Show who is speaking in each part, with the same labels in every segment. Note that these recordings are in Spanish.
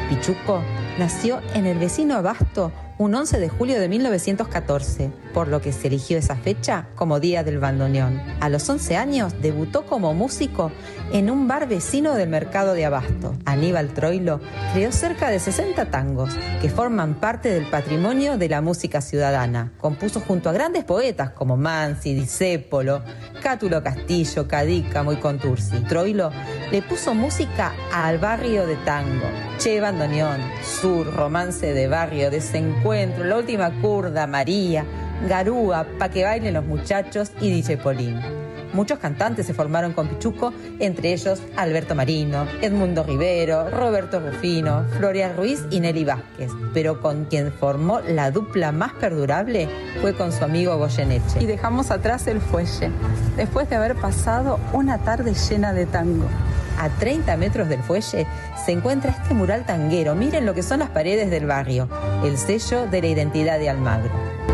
Speaker 1: Pichuco nació en el vecino Abasto un 11 de julio de 1914, por lo que se eligió esa fecha como Día del Bandoneón. A los 11 años debutó como músico en un bar vecino del mercado de Abasto. Aníbal Troilo creó cerca de 60 tangos que forman parte del patrimonio de la música ciudadana. Compuso junto a grandes poetas como Mansi, Discépolo, Cátulo Castillo, Cadícamo y Contursi. Troilo le puso música al barrio de tango, Che Bandoneón, Sur, Romance de Barrio, Desencuentro, La Última Curda, María, Garúa, Pa' que bailen los muchachos y DJ Polín. Muchos cantantes se formaron con Pichuco, entre ellos Alberto Marino, Edmundo Rivero, Roberto Rufino, Florian Ruiz y Nelly Vázquez. Pero con quien formó la dupla más perdurable fue con su amigo Goyeneche.
Speaker 2: Y dejamos atrás el fuelle, después de haber pasado una tarde llena de tango.
Speaker 1: A 30 metros del fuelle se encuentra este mural tanguero. Miren lo que son las paredes del barrio, el sello de la identidad de Almagro.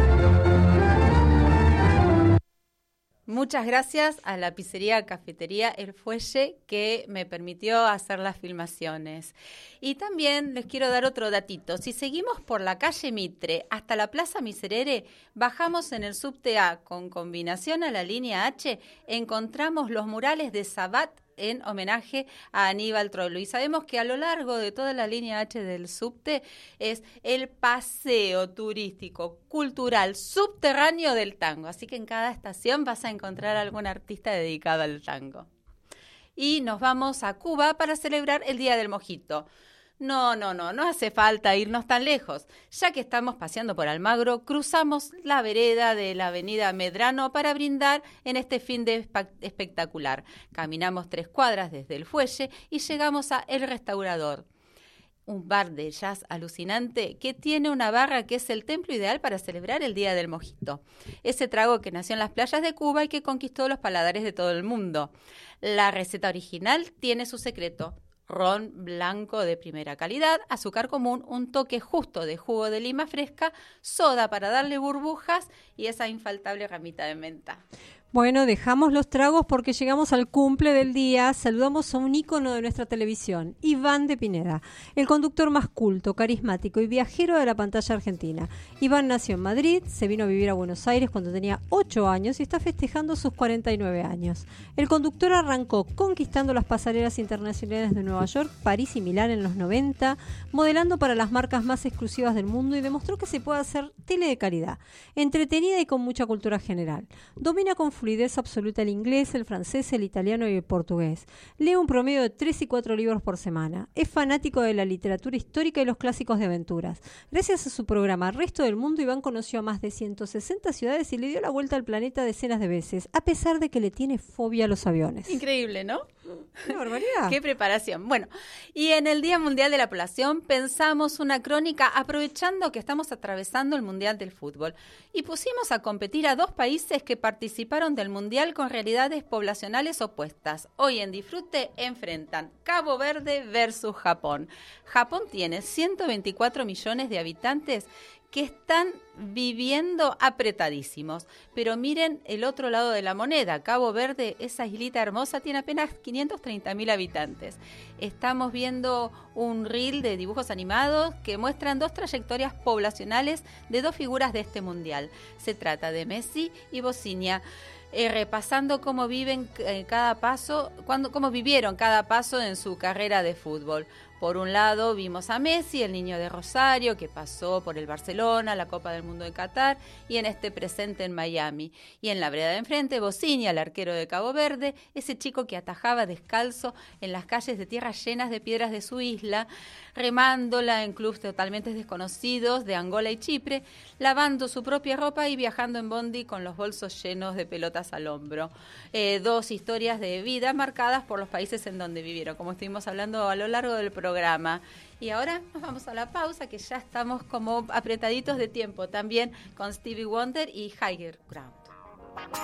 Speaker 3: Muchas gracias a la pizzería Cafetería El Fuelle que me permitió hacer las filmaciones. Y también les quiero dar otro datito. Si seguimos por la calle Mitre hasta la Plaza Miserere, bajamos en el subte A con combinación a la línea H, encontramos los murales de Sabat en homenaje a Aníbal Troilo. Y sabemos que a lo largo de toda la línea H del subte es el paseo turístico, cultural, subterráneo del tango. Así que en cada estación vas a encontrar algún artista dedicado al tango. Y nos vamos a Cuba para celebrar el Día del Mojito. No hace falta irnos tan lejos. Ya que estamos paseando por Almagro, cruzamos la vereda de la avenida Medrano para brindar en este fin de espectacular. Caminamos 3 cuadras desde el fuelle y llegamos a El Restaurador, un bar de jazz alucinante que tiene una barra que es el templo ideal para celebrar el Día del Mojito. Ese trago que nació en las playas de Cuba y que conquistó los paladares de todo el mundo. La receta original tiene su secreto: ron blanco de primera calidad, azúcar común, un toque justo de jugo de lima fresca, soda para darle burbujas y esa infaltable ramita de menta.
Speaker 4: Bueno, dejamos los tragos porque llegamos al cumple del día. Saludamos a un ícono de nuestra televisión, Iván de Pineda, el conductor más culto, carismático y viajero de la pantalla argentina. Iván nació en Madrid, se vino a vivir a Buenos Aires cuando tenía 8 años y está festejando sus 49 años. El conductor arrancó conquistando las pasarelas internacionales de Nueva York, París y Milán en los 90, modelando para las marcas más exclusivas del mundo y demostró que se puede hacer tele de calidad, entretenida y con mucha cultura general. Domina con fluidez absoluta el inglés, el francés, el italiano y el portugués. Lee un promedio de 3 y 4 libros por semana. Es fanático de la literatura histórica y los clásicos de aventuras. Gracias a su programa Resto del Mundo, Iván conoció a más de 160 ciudades y le dio la vuelta al planeta decenas de veces, a pesar de que le tiene fobia a los aviones.
Speaker 3: Increíble, ¿no?
Speaker 4: ¡Qué barbaridad!
Speaker 3: ¡Qué preparación! Bueno, y en el Día Mundial de la Población pensamos una crónica aprovechando que estamos atravesando el Mundial del Fútbol y pusimos a competir a 2 países que participaron del Mundial con realidades poblacionales opuestas. Hoy en Disfrute enfrentan Cabo Verde versus Japón. Japón tiene 124 millones de habitantes que están viviendo apretadísimos. Pero miren el otro lado de la moneda. Cabo Verde, esa islita hermosa, tiene apenas 530.000 habitantes. Estamos viendo un reel de dibujos animados que muestran 2 trayectorias poblacionales de 2 figuras de este mundial. Se trata de Messi y Bociña, repasando cómo viven cómo vivieron cada paso en su carrera de fútbol. Por un lado vimos a Messi, el niño de Rosario, que pasó por el Barcelona, la Copa del Mundo de Qatar y en este presente en Miami. Y en la vereda de enfrente, Bociña, el arquero de Cabo Verde, ese chico que atajaba descalzo en las calles de tierras llenas de piedras de su isla, remándola en clubes totalmente desconocidos de Angola y Chipre, lavando su propia ropa y viajando en bondi con los bolsos llenos de pelotas al hombro. 2 historias de vida marcadas por los países en donde vivieron, como estuvimos hablando a lo largo del programa. Y ahora nos vamos a la pausa, que ya estamos como apretaditos de tiempo, también con Stevie Wonder y Higher Ground.